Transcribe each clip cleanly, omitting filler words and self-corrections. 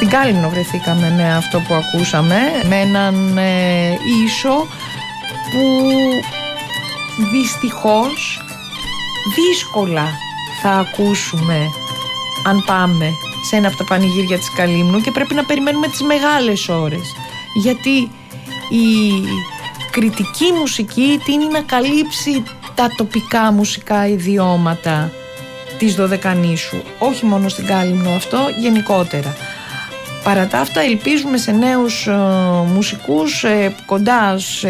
Στην Κάλυμνο βρεθήκαμε με αυτό που ακούσαμε, με έναν ίσο που δυστυχώς δύσκολα θα ακούσουμε αν πάμε σε ένα από τα πανηγύρια της Καλύμνου, και πρέπει να περιμένουμε τις μεγάλες ώρες, γιατί η κριτική μουσική τείνει να καλύψει τα τοπικά μουσικά ιδιώματα της Δωδεκανήσου, όχι μόνο στην Κάλυμνο αυτό, γενικότερα. Παρά τα αυτά ελπίζουμε σε νέους μουσικούς κοντά σε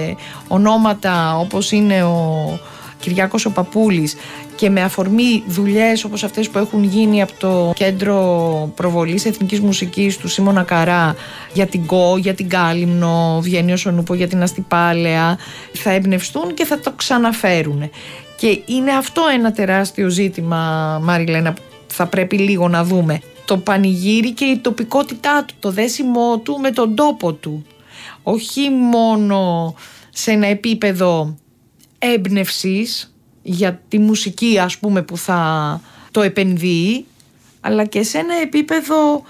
ονόματα όπως είναι ο Κυριάκος ο Παπούλης, και με αφορμή δουλειές όπως αυτές που έχουν γίνει από το Κέντρο Προβολής Εθνικής Μουσικής του Σίμωνα Καρά για την ΚΟ, για την Κάλυμνο, βγαίνει ο Σονούπο για την Αστυπάλαια, θα εμπνευστούν και θα το ξαναφέρουν. Και είναι αυτό ένα τεράστιο ζήτημα, Μαριλένα, που θα πρέπει λίγο να δούμε. Το πανηγύρι και η τοπικότητά του, το δέσιμό του με τον τόπο του. Όχι μόνο σε ένα επίπεδο έμπνευσης για τη μουσική, ας πούμε, που θα το επενδύει, αλλά και σε ένα επίπεδο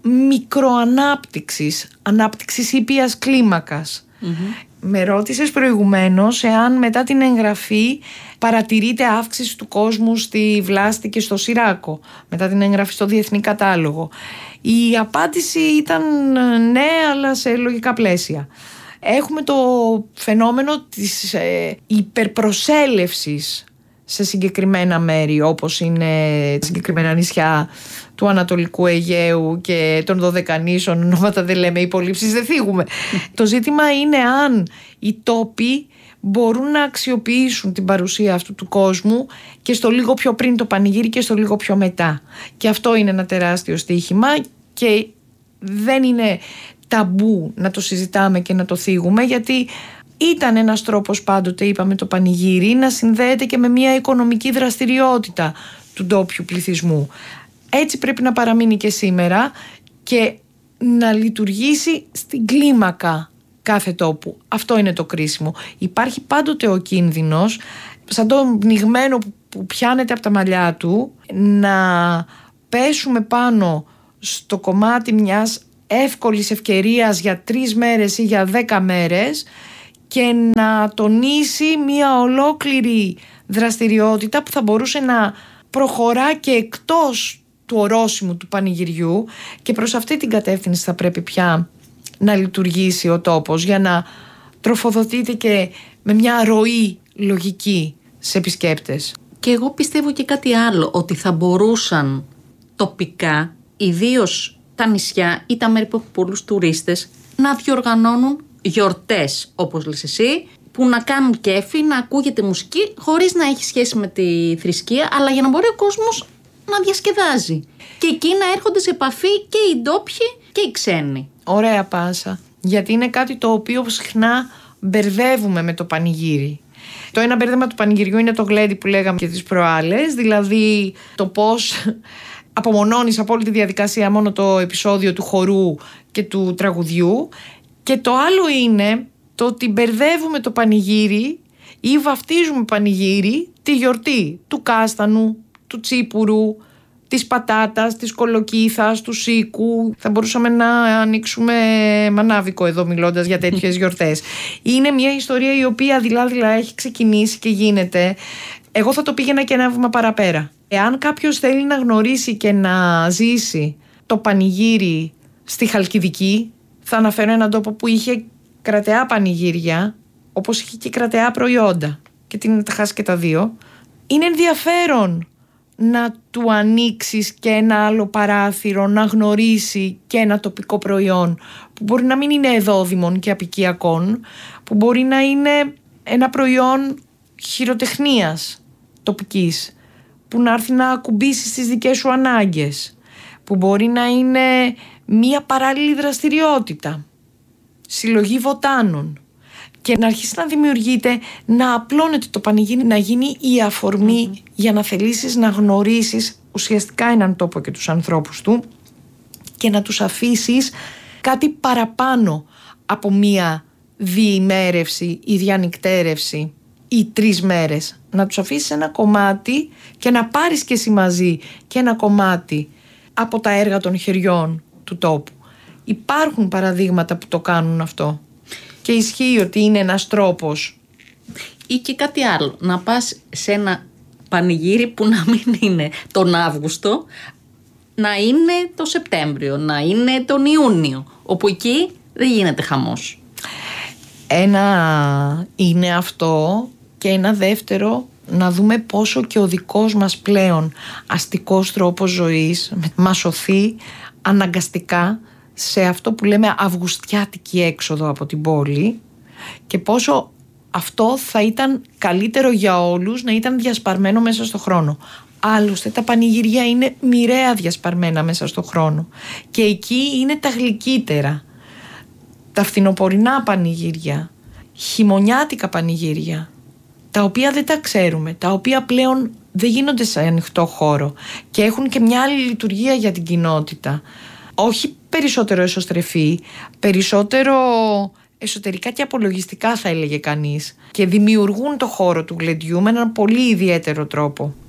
μικροανάπτυξης, ανάπτυξης ήπιας κλίμακας. Με ρώτησες προηγουμένως εάν μετά την εγγραφή παρατηρείται αύξηση του κόσμου στη Βλάστη και στο Σιράκο, μετά την εγγραφή στο Διεθνή Κατάλογο. Η απάντηση ήταν ναι, αλλά σε λογικά πλαίσια. Έχουμε το φαινόμενο της υπερπροσέλευσης σε συγκεκριμένα μέρη, όπως είναι συγκεκριμένα νησιά του Ανατολικού Αιγαίου και των Δωδεκανήσων. Ονόματα δεν λέμε, υπολείψεις δεν θίγουμε. Το ζήτημα είναι αν οι τόποι μπορούν να αξιοποιήσουν την παρουσία αυτού του κόσμου και στο λίγο πιο πριν το πανηγύρι και στο λίγο πιο μετά. Και αυτό είναι ένα τεράστιο στοίχημα και δεν είναι ταμπού να το συζητάμε και να το θίγουμε, γιατί ήταν ένας τρόπος πάντοτε, είπαμε, το πανηγύρι να συνδέεται και με μια οικονομική δραστηριότητα του ντόπιου πληθυσμού. Έτσι πρέπει να παραμείνει και σήμερα και να λειτουργήσει στην κλίμακα κάθε τόπου. Αυτό είναι το κρίσιμο. Υπάρχει πάντοτε ο κίνδυνος, σαν το πνιγμένο που πιάνεται από τα μαλλιά του, να πέσουμε πάνω στο κομμάτι μιας εύκολης ευκαιρίας για 3 μέρες ή για 10 μέρες και να τονίσει μια ολόκληρη δραστηριότητα που θα μπορούσε να προχωρά και εκτός του ορόσημου του πανηγυριού, και προς αυτή την κατεύθυνση θα πρέπει πια να λειτουργήσει ο τόπος, για να τροφοδοτείται και με μια ροή λογική σε επισκέπτες. Και εγώ πιστεύω και κάτι άλλο, ότι θα μπορούσαν τοπικά, ιδίως τα νησιά ή τα μέρη που έχουν πολλούς τουρίστες, να διοργανώνουν γιορτές, όπως λες εσύ, που να κάνουν κέφι, να ακούγεται μουσική χωρίς να έχει σχέση με τη θρησκεία, αλλά για να μπορεί ο κόσμος να διασκεδάζει. Και εκεί να έρχονται σε επαφή και οι ντόπιοι και οι ξένοι. Ωραία πάσα. Γιατί είναι κάτι το οποίο συχνά μπερδεύουμε με το πανηγύρι. Το ένα μπέρδεμα του πανηγυριού είναι το γλέντι που λέγαμε και τις προάλλες, δηλαδή το πώς απομονώνεις από όλη τη διαδικασία μόνο το επεισόδιο του χορού και του τραγουδιού. Και το άλλο είναι το ότι μπερδεύουμε το πανηγύρι ή βαφτίζουμε πανηγύρι τη γιορτή του κάστανου, του τσίπουρου, της πατάτας, της κολοκύθας, του σίκου. Θα μπορούσαμε να ανοίξουμε μανάβικο εδώ μιλώντας για τέτοιες γιορτές. Είναι μια ιστορία η οποία δειλά-δειλά έχει ξεκινήσει και γίνεται. Εγώ θα το πήγαινα και ένα βήμα παραπέρα. Εάν κάποιος θέλει να γνωρίσει και να ζήσει το πανηγύρι στη Χαλκιδική, θα αναφέρω έναν τόπο που είχε κρατεά πανηγύρια, όπως είχε και κρατεά προϊόντα, και τι να τα χάσει και τα δύο. Είναι ενδιαφέρον να του ανοίξεις και ένα άλλο παράθυρο, να γνωρίσει και ένα τοπικό προϊόν που μπορεί να μην είναι εδόδημων και απικιακών, που μπορεί να είναι ένα προϊόν χειροτεχνίας τοπικής, που να έρθει να ακουμπήσει στις δικές σου ανάγκες, που μπορεί να είναι μία παράλληλη δραστηριότητα, συλλογή βοτάνων, και να αρχίσει να δημιουργείται, να απλώνεται το πανηγύρι, να γίνει η αφορμή για να θελήσεις να γνωρίσεις ουσιαστικά έναν τόπο και τους ανθρώπους του και να τους αφήσεις κάτι παραπάνω από μία διημέρευση ή διανυκτέρευση ή 3 μέρες. Να τους αφήσεις ένα κομμάτι και να πάρεις και εσύ μαζί και ένα κομμάτι από τα έργα των χεριών του τόπου. Υπάρχουν παραδείγματα που το κάνουν αυτό και ισχύει ότι είναι ένας τρόπος. Ή και κάτι άλλο, να πας σε ένα πανηγύρι που να μην είναι τον Αύγουστο, να είναι το Σεπτέμβριο, να είναι τον Ιούνιο, όπου εκεί δεν γίνεται χαμός. Ένα είναι αυτό και ένα δεύτερο, να δούμε πόσο και ο δικός μας πλέον αστικός τρόπος ζωής μας σωθεί αναγκαστικά σε αυτό που λέμε αυγουστιάτικη έξοδο από την πόλη και πόσο αυτό θα ήταν καλύτερο για όλους να ήταν διασπαρμένο μέσα στο χρόνο. Άλλωστε τα πανηγυριά είναι μοιραία διασπαρμένα μέσα στο χρόνο και εκεί είναι τα γλυκύτερα. Τα φθινοπορεινά πανηγύρια, χειμωνιάτικα πανηγύρια, τα οποία δεν τα ξέρουμε, τα οποία πλέον δεν γίνονται σε ανοιχτό χώρο και έχουν και μια άλλη λειτουργία για την κοινότητα. Όχι περισσότερο εσωστρεφή, περισσότερο εσωτερικά και απολογιστικά θα έλεγε κανείς, και δημιουργούν το χώρο του γλεντιού με έναν πολύ ιδιαίτερο τρόπο.